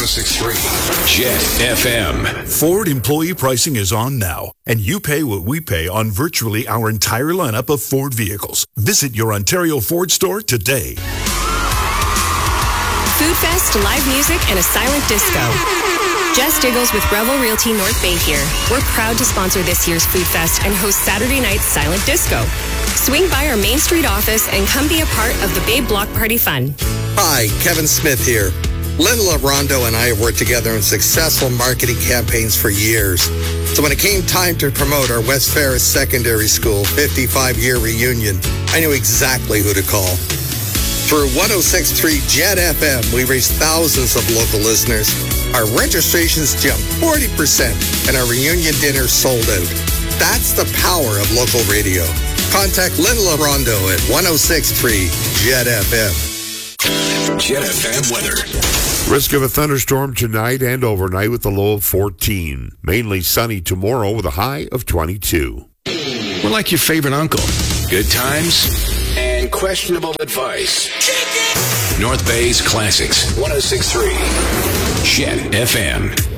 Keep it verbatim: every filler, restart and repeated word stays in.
oh six point three Jet F M. Ford employee pricing is on now, and you pay what we pay on virtually our entire lineup of Ford vehicles. Visit your Ontario Ford store today. Food Fest, live music, and a silent disco. Jess Diggles with Revel Realty North Bay here. We're proud to sponsor this year's Food Fest and host Saturday night's silent disco. Swing by our Main Street office and come be a part of the Babe Block Party fun. Hi, Kevin Smith here. Linda Rondo and I have worked together in successful marketing campaigns for years. So when it came time to promote our West Ferris Secondary School fifty-five-year reunion, I knew exactly who to call. Through one oh six point three Jet F M, we reached thousands of local listeners. Our registrations jumped forty percent, and our reunion dinner sold out. That's the power of local radio. Contact Linda Rondo at one oh six point three Jet F M. Jet F M weather. Risk of a thunderstorm tonight and overnight with a low of fourteen. Mainly sunny tomorrow with a high of twenty-two. We're like your favorite uncle. Good times and questionable advice. North Bay's Classics. one oh six point three Jet F M.